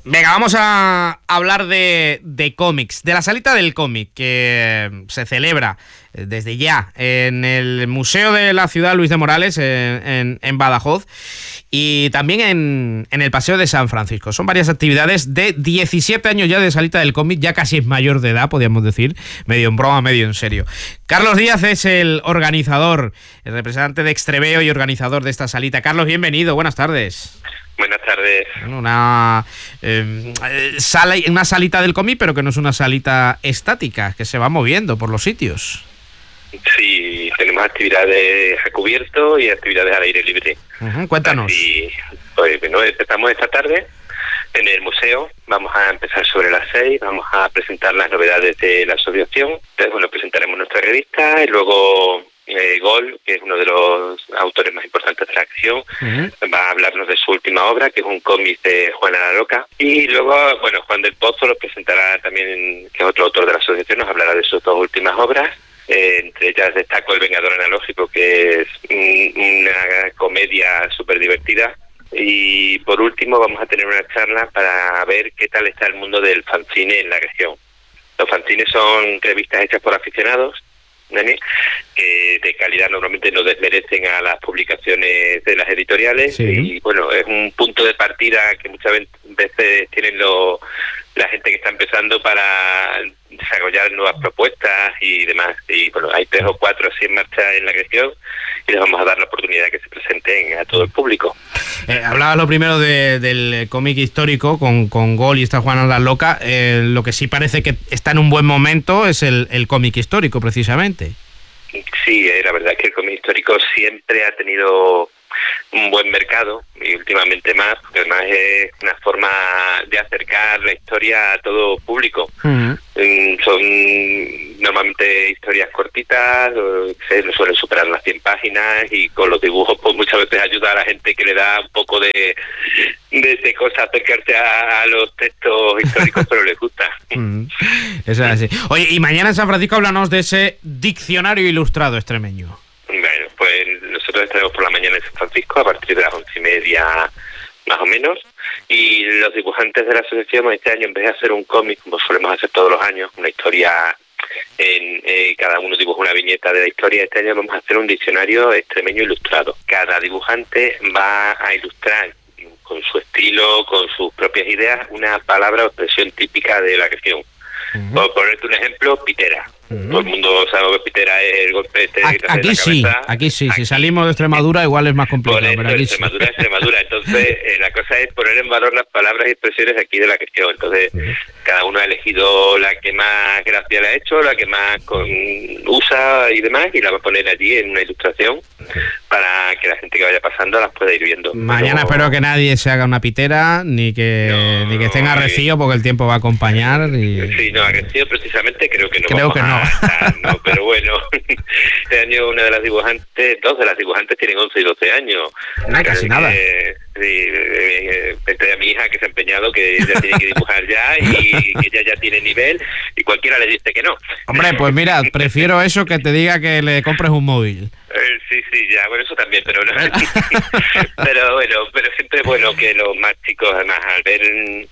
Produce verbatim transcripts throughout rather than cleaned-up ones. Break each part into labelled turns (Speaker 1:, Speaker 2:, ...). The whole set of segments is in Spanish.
Speaker 1: Venga, vamos a hablar de, de cómics, de la salita del cómic que se celebra desde ya en el Museo de la Ciudad Luis de Morales, en, en, en Badajoz, y también en, en el Paseo de San Francisco. Son varias actividades de diecisiete años ya de salita del cómic, ya casi es mayor de edad, podríamos decir, medio en broma, medio en serio. Carlos Díaz es el organizador, el representante de Extreveo y organizador de esta salita. Carlos, bienvenido, buenas tardes.
Speaker 2: Buenas tardes.
Speaker 1: Una, eh, sala, una salita del cómic, pero que no es una salita estática, que se va moviendo por los sitios.
Speaker 2: Sí, tenemos actividades a cubierto y actividades al aire libre.
Speaker 1: Uh-huh, cuéntanos.
Speaker 2: Así, pues, bueno, empezamos esta tarde en el museo. Vamos a empezar sobre las seis, vamos a presentar las novedades de la asociación. Entonces, bueno, presentaremos nuestra revista y luego eh, Gol, que es uno de los autores más importantes de la acción, uh-huh. va a hablarnos de su última obra, que es un cómic de Juana la Loca. Y luego, bueno, Juan del Pozo lo presentará también, que es otro autor de la asociación, nos hablará de sus dos últimas obras. Eh, entre ellas destaco El Vengador Analógico, que es un, una comedia súper divertida. Y por último vamos a tener una charla para ver qué tal está el mundo del fanzine en la región. Los fanzines son revistas hechas por aficionados, ¿vale?, que de calidad normalmente no desmerecen a las publicaciones de las editoriales. Sí. Y bueno, es un punto de partida que muchas veces tienen los, la gente que está empezando para desarrollar nuevas propuestas y demás. Y bueno, hay tres o cuatro así en marcha en la región y les vamos a dar la oportunidad de que se presenten a todo el público.
Speaker 1: Eh, hablabas lo primero de, del cómic histórico con, con Gol y esta Juana la Loca. Eh, lo que sí parece que está en un buen momento es el, el cómic histórico, precisamente.
Speaker 2: Sí, eh, la verdad es que el cómic histórico siempre ha tenido un buen mercado y últimamente más, porque además es una forma de acercar la historia a todo público. Uh-huh. Son normalmente historias cortitas, se suelen superar las cien páginas y con los dibujos pues muchas veces ayuda a la gente que le da un poco de de, de cosa acercarse a, a los textos históricos, pero les gusta.
Speaker 1: Uh-huh. Eso es así. Oye, y mañana en San Francisco háblanos de ese diccionario ilustrado extremeño.
Speaker 2: Bueno, pues nosotros estaremos por la mañana en San Francisco a partir de las once y media más o menos, y los dibujantes de la asociación este año, en vez de hacer un cómic como solemos hacer todos los años, una historia en eh, cada uno dibuja una viñeta de la historia, este año vamos a hacer un diccionario extremeño ilustrado. Cada dibujante va a ilustrar con su estilo, con sus propias ideas, una palabra o expresión típica de la región. Uh-huh. Por ponerte un ejemplo, pitera. Uh-huh. Todo el mundo sabe que pitera es el golpe este.
Speaker 1: Aquí, aquí sí, aquí sí. Aquí. Si salimos de Extremadura igual es más complicado.
Speaker 2: Por
Speaker 1: pero
Speaker 2: eso,
Speaker 1: aquí
Speaker 2: Extremadura,
Speaker 1: sí.
Speaker 2: Extremadura. Entonces, eh, la cosa es poner en valor las palabras y expresiones aquí de la región. Entonces, uh-huh. cada uno ha elegido la que más gracia le ha hecho, la que más con, usa y demás, y la va a poner allí en una ilustración para que la gente que vaya pasando las pueda ir viendo.
Speaker 1: Mañana
Speaker 2: pero...
Speaker 1: espero que nadie se haga una pitera, ni que no, ni que estén arrecidos, porque el tiempo va a acompañar. Y...
Speaker 2: Sí, no, arrecidos precisamente creo que no.
Speaker 1: Creo
Speaker 2: vamos
Speaker 1: que no.
Speaker 2: A estar, no. Pero bueno, este año una de las dibujantes, dos de las dibujantes tienen once y doce años.
Speaker 1: No, casi nada.
Speaker 2: Que, sí, eh, eh, a mi hija que se ha empeñado que ella tiene que dibujar ya y que ella ya tiene nivel y cualquiera le dice que no.
Speaker 1: Hombre, pues mira, prefiero eso que te diga que le compres un móvil.
Speaker 2: Eh, sí, sí, ya, bueno, eso también, pero no. pero bueno, pero siempre es bueno que los más chicos, además, al ver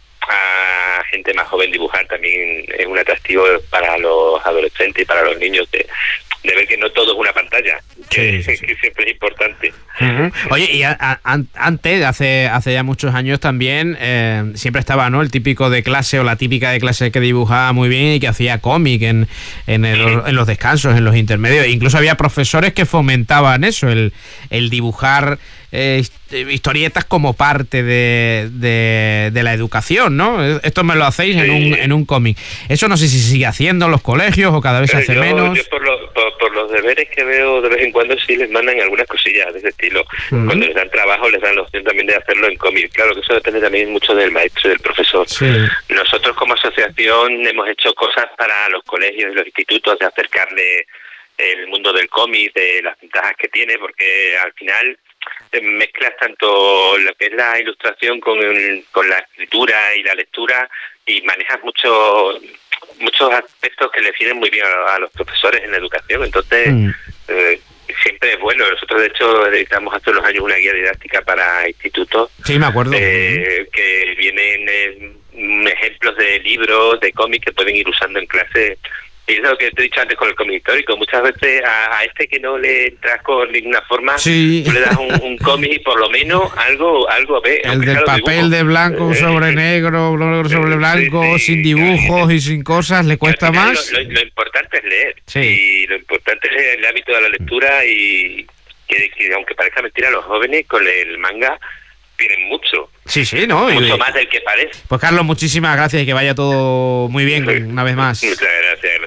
Speaker 2: a gente más joven dibujar, también es un atractivo para los adolescentes y para los niños de, de ver que no todo es una pantalla, que, sí, sí, sí. que siempre es importante.
Speaker 1: Uh-huh. Oye, y a, a, antes, hace hace ya muchos años también, eh, siempre estaba, ¿no?, el típico de clase o la típica de clase que dibujaba muy bien y que hacía cómic en, en, el, uh-huh. en los descansos, en los intermedios. E incluso había profesores que fomentaban eso, el, el dibujar eh, historietas como parte de, de, de la educación, ¿no? Esto me lo hacéis sí. en un en un cómic. Eso no sé si se sigue haciendo en los colegios o cada vez
Speaker 2: Pero
Speaker 1: se hace
Speaker 2: yo,
Speaker 1: menos.
Speaker 2: Yo por, lo, por, por los deberes que veo de vez en cuando sí les mandan algunas cosillas de ese estilo. Uh-huh. Cuando les dan trabajo les dan la opción también de hacerlo en cómic. Claro que eso depende también mucho del maestro y del profesor. Sí. Nosotros como asociación hemos hecho cosas para los colegios y los institutos de acercarle el mundo del cómic, de las ventajas que tiene, porque al final mezclas tanto lo que es la ilustración con el, con la escritura y la lectura y manejas mucho, muchos aspectos que le vienen muy bien a, a los profesores en la educación. Entonces mm. eh, siempre es bueno. Nosotros de hecho editamos hace unos años una guía didáctica para institutos.
Speaker 1: Sí, me acuerdo.
Speaker 2: Eh, que vienen eh, ejemplos de libros, de cómics que pueden ir usando en clase. Y es lo que te he dicho antes con el cómic histórico. Muchas veces a, a este que no le entras con ninguna forma,
Speaker 1: sí.
Speaker 2: tú le das un, un cómic y por lo menos algo algo ve.
Speaker 1: El del papel de blanco sobre negro, negro sobre blanco, sí, sí, sin dibujos claro. y sin cosas, le cuesta más.
Speaker 2: Lo, lo, lo importante es leer.
Speaker 1: Sí.
Speaker 2: Y lo importante es el hábito de la lectura y que, que aunque parezca mentira, los jóvenes con el manga tienen mucho.
Speaker 1: Sí, sí, ¿no?
Speaker 2: Mucho
Speaker 1: y,
Speaker 2: más del que parece.
Speaker 1: Pues Carlos, muchísimas gracias y que vaya todo muy bien una vez más.
Speaker 2: Muchas gracias.